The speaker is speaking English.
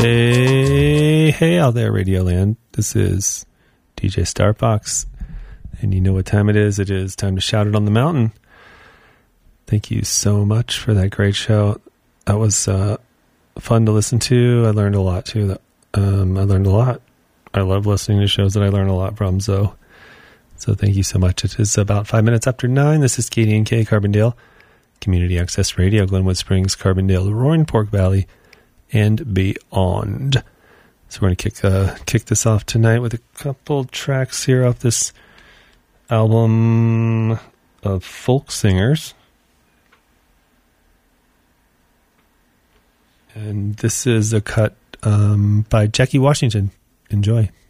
Hey out there, Radioland. This is DJ Starbox, and you know what time it is. It is time to shout it on the mountain. Thank you so much for that great show. That was fun to listen to. I learned a lot, too. I learned a lot. I love listening to shows that I learn a lot from, so thank you so much. It is about 5 minutes after 9. This is KDNK Carbondale, Community Access Radio, Glenwood Springs, Carbondale, the Roaring Pork Valley, and beyond. So we're going to kick this off tonight with a couple tracks here off this album of folk singers. And this is a cut by Jackie Washington. Enjoy.